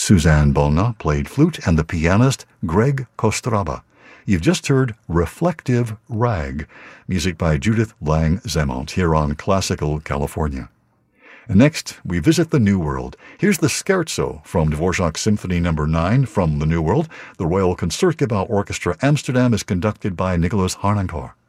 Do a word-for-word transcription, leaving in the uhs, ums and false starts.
Suzanne Bona played flute, and the pianist Greg Kostraba. You've just heard Reflective Rag, music by Judith Lang-Zemont here on Classical California. And next, we visit the New World. Here's the Scherzo from Dvorak's Symphony Number nine from the New World. The Royal Concertgebouw Orchestra Amsterdam is conducted by Nicholas Harnoncourt.